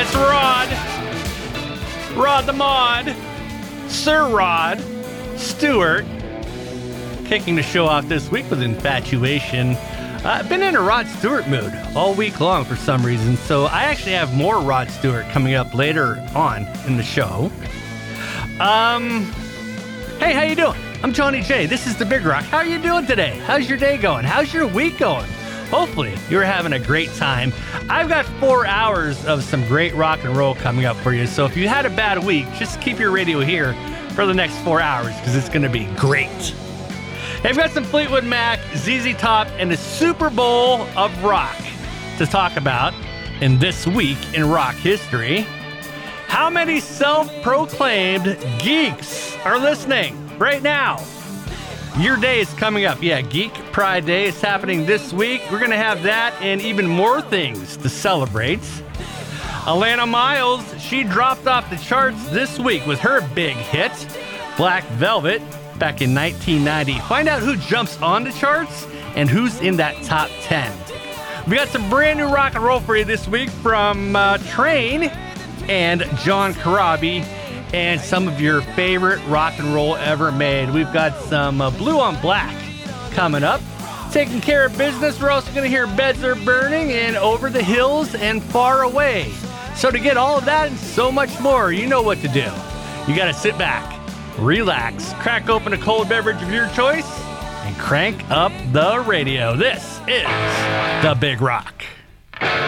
That's Rod. Rod the Mod. Sir Rod Stewart. Kicking the show off this week with Infatuation. I've been in a Rod Stewart mood all week long for some reason, so I actually have more Rod Stewart coming up later on in the show. Hey, how you doing? I'm Johnny J. This is The Big Rock. How are you doing today? How's your day going? How's your week going? Hopefully, you're having a great time. I've got 4 hours of some great rock and roll coming up for you, so if you had a bad week, just keep your radio here for the next 4 hours, because it's going to be great. I've got some Fleetwood Mac, ZZ Top, and the Super Bowl of rock to talk about in This Week in Rock History. How many self-proclaimed geeks are listening right now? Your day is coming up. Yeah, Geek Pride Day is happening this week. We're going to have that and even more things to celebrate. Alana Miles, she dropped off the charts this week with her big hit, Black Velvet, back in 1990. Find out who jumps on the charts and who's in that top 10. We got some brand new rock and roll for you this week from Train and John Corabi, and some of your favorite rock and roll ever made. We've got some Blue on Black coming up. Taking care of business, we're also going to hear Beds Are Burning and Over the Hills and Far Away. So to get all of that and so much more, you know what to do. You got to sit back, relax, crack open a cold beverage of your choice, and crank up the radio. This is The Big Rock.